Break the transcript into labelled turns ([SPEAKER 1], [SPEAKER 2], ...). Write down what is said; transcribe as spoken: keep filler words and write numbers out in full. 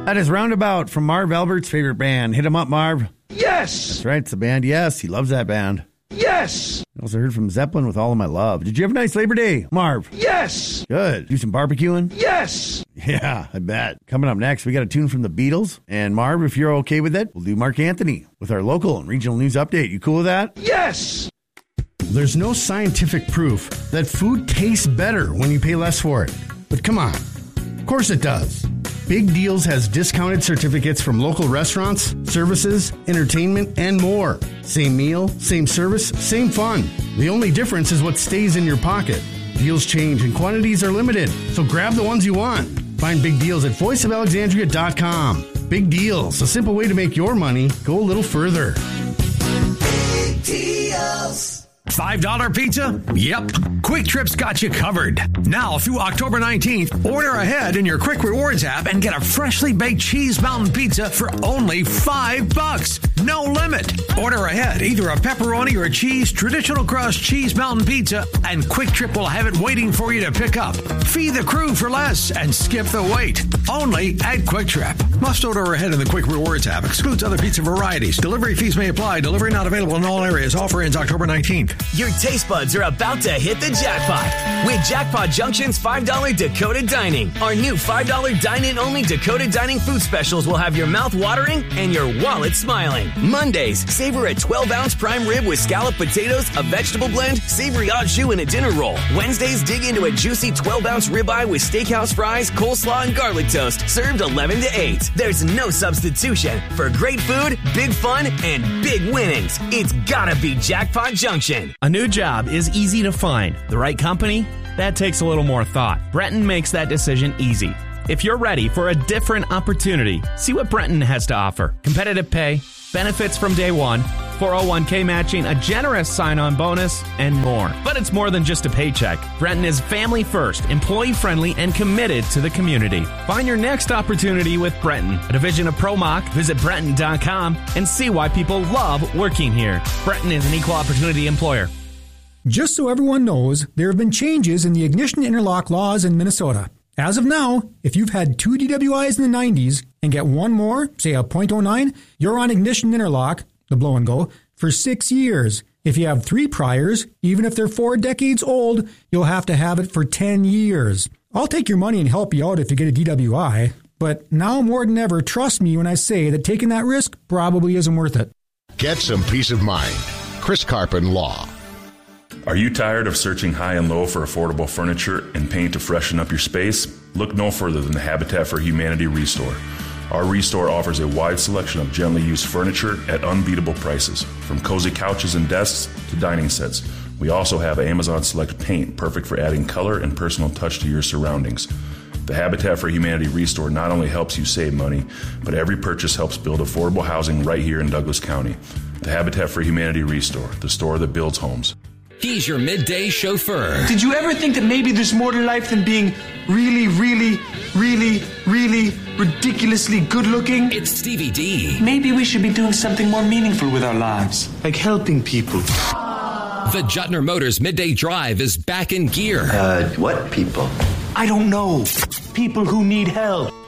[SPEAKER 1] That is Roundabout from Marv Albert's favorite band. Hit him up, Marv.
[SPEAKER 2] Yes!
[SPEAKER 1] That's right, it's the band. Yes, he loves that band.
[SPEAKER 2] Yes!
[SPEAKER 1] I also heard from Zeppelin with All of My Love. Did you have a nice Labor Day, Marv?
[SPEAKER 2] Yes!
[SPEAKER 1] Good. Do some barbecuing?
[SPEAKER 2] Yes!
[SPEAKER 1] Yeah, I bet. Coming up next, we got a tune from the Beatles. And Marv, if you're okay with it, we'll do Mark Anthony with our local and regional news update. You cool with that?
[SPEAKER 2] Yes!
[SPEAKER 1] There's no scientific proof that food tastes better when you pay less for it. But come on. Of course it does. Big Deals has discounted certificates from local restaurants, services, entertainment, and more. Same meal, same service, same fun. The only difference is what stays in your pocket. Deals change and quantities are limited, so grab the ones you want. Find Big Deals at voice of alexandria dot com. Big Deals, a simple way to make your money go a little further.
[SPEAKER 3] Big Deals.
[SPEAKER 4] five dollar pizza? Yep. Quick Trip's got you covered. Now through October nineteenth, order ahead in your Quick Rewards app and get a freshly baked cheese mountain pizza for only five bucks. No limit. Order ahead, either a pepperoni or a cheese traditional crust cheese mountain pizza, and Quick Trip will have it waiting for you to pick up. Feed the crew for less and skip the wait. Only at Quick Trip. Must order ahead in the Quick Rewards app. Excludes other pizza varieties. Delivery fees may apply. Delivery not available in all areas. Offer ends October nineteenth.
[SPEAKER 5] Your taste buds are about to hit the jackpot with Jackpot Junction's five dollar Dakota Dining. Our new five dollar dine-in only Dakota Dining food specials will have your mouth watering and your wallet smiling. Mondays, savor a twelve ounce prime rib with scalloped potatoes, a vegetable blend, savory au jus, and a dinner roll. Wednesdays, dig into a juicy twelve ounce ribeye with steakhouse fries, coleslaw, and garlic toast, served eleven to eight. There's no substitution for great food, big fun, and big winnings. It's gotta be Jackpot Junction.
[SPEAKER 6] A new job is easy to find. The right company? That takes a little more thought. Brenton makes that decision easy. If you're ready for a different opportunity, see what Brenton has to offer. Competitive pay, benefits from day one, four oh one k matching, a generous sign-on bonus, and more. But it's more than just a paycheck. Brenton is family first, employee-friendly, and committed to the community. Find your next opportunity with Brenton, a division of ProMock. Visit Brenton dot com and see why people love working here. Brenton is an equal opportunity employer.
[SPEAKER 7] Just so everyone knows, there have been changes in the ignition interlock laws in Minnesota. As of now, if you've had two D W Is in the nineties and get one more, say a point oh nine, you're on ignition interlock, the blow and go, for six years. If you have three priors, even if they're four decades old, you'll have to have it for ten years. I'll take your money and help you out if you get a D W I, but now more than ever, trust me when I say that taking that risk probably isn't worth it.
[SPEAKER 8] Get some peace of mind. Chris Carpin Law.
[SPEAKER 9] Are you tired of searching high and low for affordable furniture and paint to freshen up your space? Look no further than the Habitat for Humanity Restore. Our Restore offers a wide selection of gently used furniture at unbeatable prices, from cozy couches and desks to dining sets. We also have Amazon Select paint, perfect for adding color and personal touch to your surroundings. The Habitat for Humanity Restore not only helps you save money, but every purchase helps build affordable housing right here in Douglas County. The Habitat for Humanity Restore, the store that builds homes.
[SPEAKER 10] He's your midday chauffeur.
[SPEAKER 2] Did you ever think that maybe there's more to life than being really, really, really, really ridiculously good looking?
[SPEAKER 10] It's Stevie D.
[SPEAKER 2] Maybe we should be doing something more meaningful with our lives, like helping people.
[SPEAKER 10] The Juttner Motors Midday Drive is back in gear.
[SPEAKER 11] Uh, what people?
[SPEAKER 2] I don't know. People who need help.